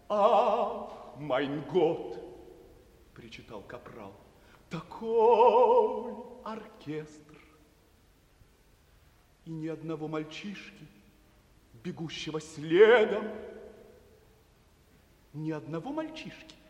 Ах, майн год, причитал капрал, такой оркестр. И ни одного мальчишки, бегущего следом, ни одного мальчишки.